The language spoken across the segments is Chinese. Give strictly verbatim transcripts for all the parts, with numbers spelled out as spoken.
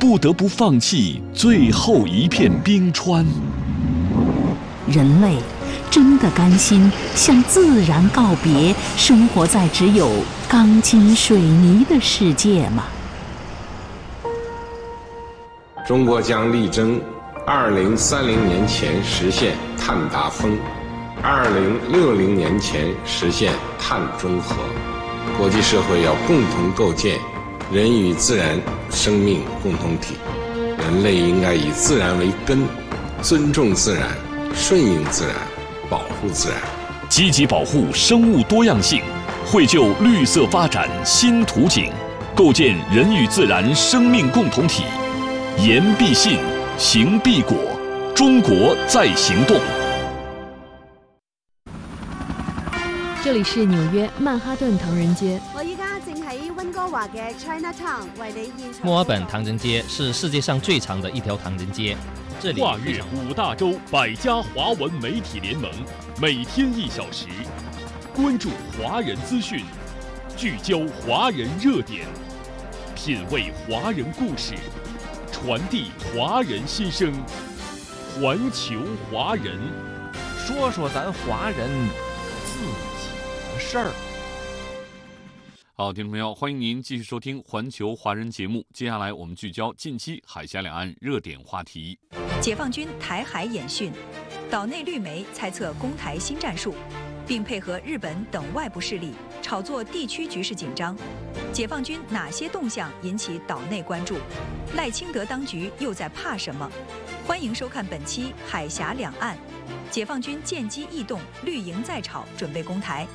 不得不放弃最后一片冰川。 人类真的甘心向自然告别，生活在只有钢筋水泥的世界吗？ 中国将力争二零三零年前实现碳达峰，二零六零年前实现碳中和。国际社会要共同构建人与自然生命共同体，人类应该以自然为根，尊重自然，顺应自然，保护自然， 积极保护生物多样性，绘就绿色发展新图景，构建人与自然生命共同体。言必信，行必果，中国在行动。 这里是纽约曼哈顿唐人街。 我依家正喺温哥華嘅 Chinatown 為你現場。 墨爾本唐人街是世界上最長的一條唐人街。这里跨越五大洲百家华文媒体联盟，每天一小时，关注华人资讯，聚焦华人热点，品味华人故事，传递华人心声。环球华人， 说说咱华人自己的事儿。 好，听众朋友，欢迎您继续收听环球华人节目。接下来我们聚焦近期海峡两岸热点话题。 解放军台海演训，岛内绿媒猜测攻台新战术，并配合日本等外部势力炒作地区局势紧张。解放军哪些动向引起岛内关注？赖清德当局又在怕什么？欢迎收看本期《海峡两岸》。解放军见机异动，绿营在炒，准备攻台。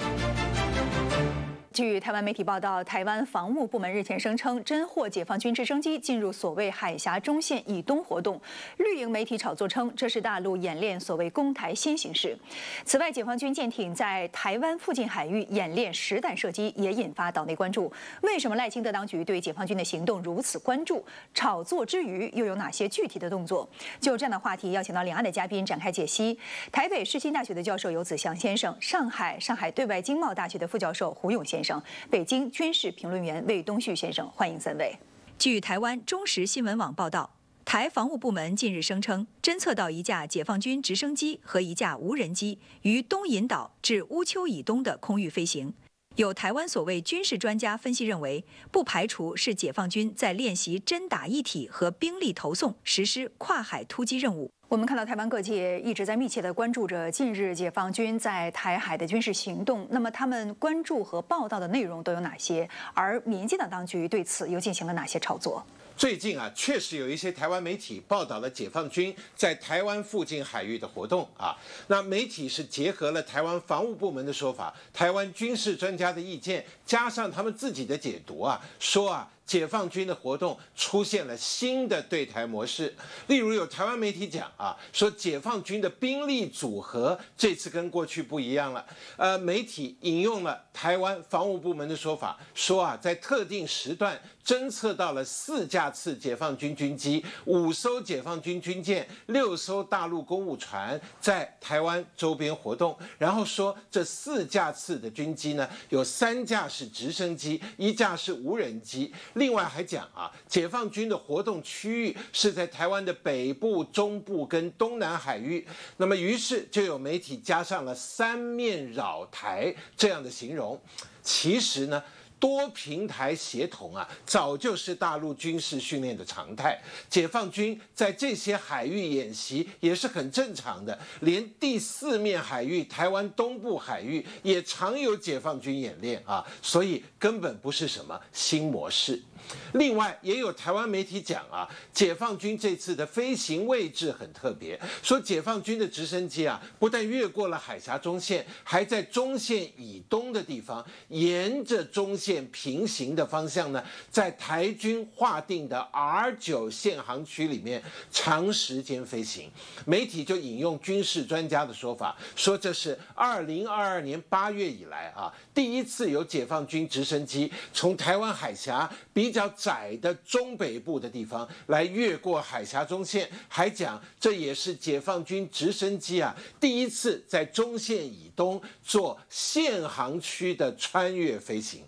据台湾媒体报道，台湾防务部门日前声称，侦获解放军直升机进入所谓海峡中线以东活动。绿营媒体炒作称，这是大陆演练所谓攻台新形势。此外，解放军舰艇在台湾附近海域演练实弹射击，也引发岛内关注。为什么赖清德当局对解放军的行动如此关注？炒作之余，又有哪些具体的动作？就这样的话题，邀请到两岸的嘉宾展开解析。台北世新大学的教授游子祥先生，上海上海对外经贸大学的副教授胡勇先生。北京军事评论员魏东旭先生，欢迎三位。据台湾中时新闻网报道，台防务部门近日声称，侦测到一架解放军直升机和一架无人机于东引岛至乌丘以东的空域飞行。有台湾所谓军事专家分析认为，不排除是解放军在练习真打一体和兵力投送，实施跨海突击任务。我们看到台湾各界一直在密切地关注着近日解放军在台海的军事行动，那么他们关注和报道的内容都有哪些？而民进党当局对此又进行了哪些炒作？ 最近啊，确实有一些台湾媒体报道了解放军在台湾附近海域的活动啊。那媒体是结合了台湾防务部门的说法、台湾军事专家的意见，加上他们自己的解读啊，说啊。解放军的活动出现了新的对台模式，例如有台湾媒体讲啊，说解放军的兵力组合这次跟过去不一样了。呃，媒体引用了台湾防务部门的说法，说啊，在特定时段侦测到了四架次解放军军机、五艘解放军军舰、六艘大陆公务船在台湾周边活动，然后说这四架次的军机呢，有三架是直升机，一架是无人机。另外还讲啊，解放军的活动区域是在台湾的北部、中部跟东南海域。那么于是就有媒体加上了三面绕台这样的形容。其实呢，多平台协同啊，早就是大陆军事训练的常态。解放军在这些海域演习也是很正常的，连第四面海域台湾东部海域也常有解放军演练啊，所以根本不是什么新模式。另外，也有台湾媒体讲啊，解放军这次的飞行位置很特别，说解放军的直升机啊，不但越过了海峡中线，还在中线以东的地方，沿着中线平行的方向呢，在台军划定的 R 九 限航区里面长时间飞行。媒体就引用军事专家的说法，说这是二零二二年八月以来啊，第一次有解放军直升机从台湾海峡比较窄的中北部的地方来越过海峡中线，还讲这也是解放军直升机啊第一次在中线以东做限航区的穿越飞行。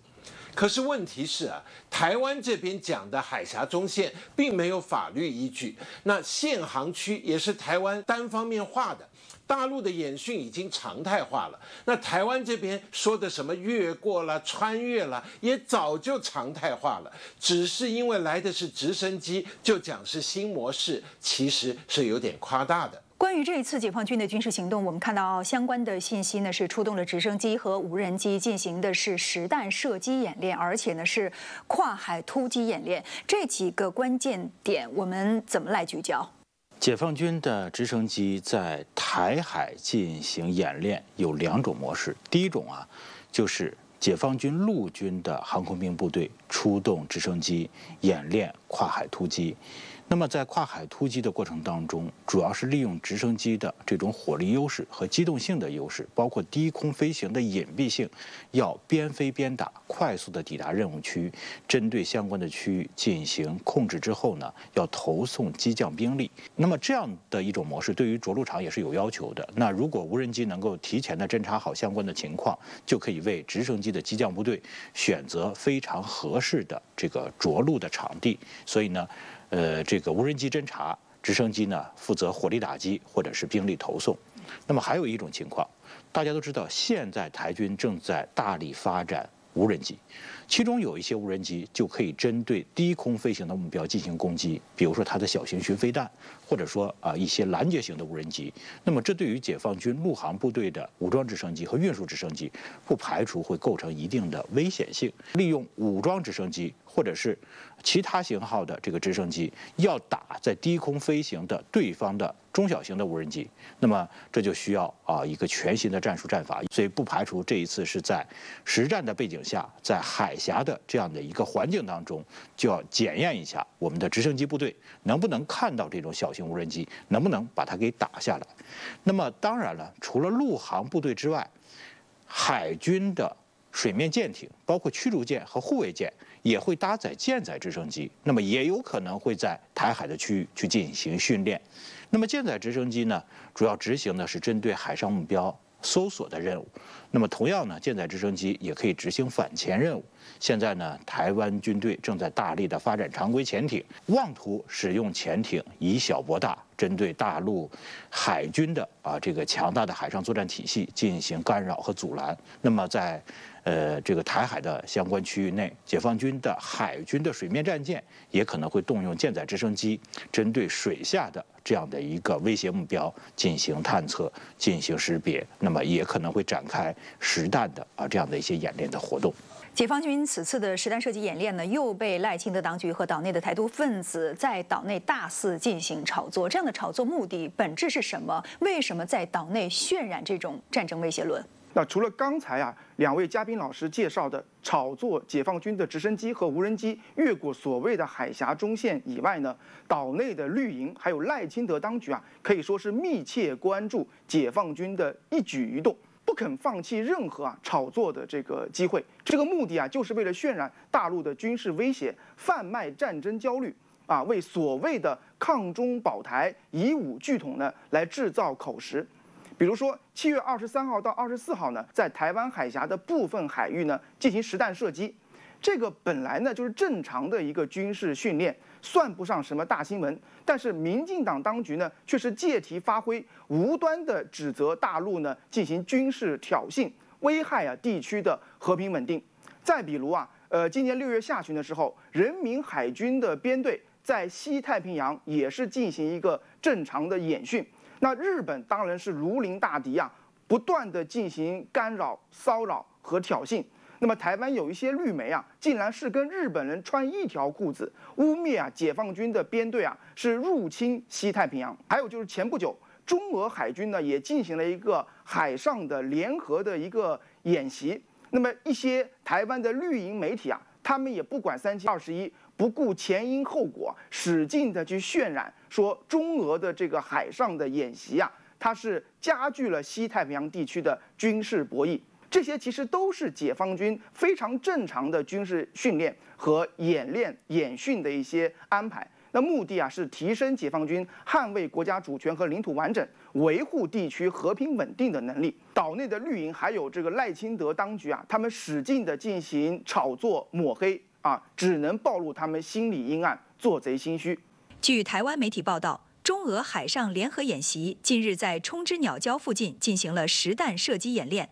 可是问题是啊，台湾这边讲的海峡中线并没有法律依据，那限航区也是台湾单方面画的。大陆的演训已经常态化了，那台湾这边说的什么越过了、穿越了，也早就常态化了。只是因为来的是直升机，就讲是新模式，其实是有点夸大的。 关于这一次解放军的军事行动，我们看到相关的信息呢，是出动了直升机和无人机，进行的是实弹射击演练，而且呢是跨海突击演练。这几个关键点，我们怎么来聚焦？ 解放军的直升机在台海进行演练有两种模式，第一种啊，就是解放军陆军的航空兵部队出动直升机演练跨海突击。那么在跨海突击的过程当中，主要是利用直升机的这种火力优势和机动性的优势，包括低空飞行的隐蔽性，要边飞边打，快速的抵达任务区，针对相关的区域进行控制之后呢，要投送机降兵力。那么这样的一种模式对于着陆场也是有要求的。那如果无人机能够提前的侦察好相关的情况，就可以为直升机的机降部队选择非常合适的这个着陆的场地。所以呢，呃，这个无人机侦察，直升机呢负责火力打击或者是兵力投送。那么还有一种情况，大家都知道，现在台军正在大力发展无人机，其中有一些无人机就可以针对低空飞行的目标进行攻击，比如说它的小型巡飞弹，或者说啊一些拦截型的无人机。那么这对于解放军陆航部队的武装直升机和运输直升机，不排除会构成一定的危险性。利用武装直升机或者是其他型号的这个直升机要打在低空飞行的对方的中小型的无人机，那么这就需要啊一个全新的战术战法，所以不排除这一次是在实战的背景下，在海峡的这样的一个环境当中，就要检验一下我们的直升机部队能不能看到这种小型无人机，能不能把它给打下来。那么当然了，除了陆航部队之外，海军的水面舰艇，包括驱逐舰和护卫舰，也会搭载舰载直升机，那么也有可能会在台海的区域去进行训练。那么舰载直升机呢，主要执行的是针对海上目标搜索的任务。那么同样呢，舰载直升机也可以执行反潜任务。现在呢，台湾军队正在大力的发展常规潜艇，妄图使用潜艇以小博大，针对大陆海军的啊这个强大的海上作战体系进行干扰和阻拦。那么在呃，这个台海的相关区域内，解放军的海军的水面战舰也可能会动用舰载直升机，针对水下的这样的一个威胁目标进行探测、进行识别，那么也可能会展开实弹的啊这样的一些演练的活动。 解放军此次的实弹射击演练呢，又被赖清德当局和岛内的台独分子在岛内大肆进行炒作。这样的炒作目的本质是什么？为什么在岛内渲染这种战争威胁论？ 那除了刚才啊两位嘉宾老师介绍的炒作解放军的直升机和无人机越过所谓的海峡中线以外呢，岛内的绿营还有赖清德当局啊，可以说是密切关注解放军的一举一动，不肯放弃任何啊炒作的这个机会。这个目的啊，就是为了渲染大陆的军事威胁，贩卖战争焦虑啊，为所谓的抗中保台、以武拒统呢来制造口实。比如说，七月二十三号到二十四号呢，在台湾海峡的部分海域呢进行实弹射击，这个本来呢就是正常的一个军事训练，算不上什么大新闻。但是民进党当局呢，却是借题发挥，无端的指责大陆呢进行军事挑衅，危害啊地区的和平稳定。再比如啊，呃，今年六月下旬的时候，人民海军的编队在西太平洋也是进行一个正常的演训。那日本当然是如临大敌啊，不断的进行干扰、骚扰和挑衅。那么台湾有一些绿媒啊，竟然是跟日本人穿一条裤子，污蔑啊解放军的编队啊是入侵西太平洋。还有就是前不久，中俄海军呢也进行了一个海上的联合的一个演习。那么一些台湾的绿营媒体啊，他们也不管三七二十一，不顾前因后果，使劲的去渲染说中俄的这个海上的演习啊，它是加剧了西太平洋地区的军事博弈。这些其实都是解放军非常正常的军事训练和演练、演训的一些安排。 那目的啊是提升解放军捍卫国家主权和领土完整、维护地区和平稳定的能力。岛内的绿营还有这个赖清德当局啊，他们使劲的进行炒作抹黑啊，只能暴露他们心理阴暗、做贼心虚。 据台湾媒体报道，中俄海上联合演习近日在冲之鸟礁附近进行了实弹射击演练。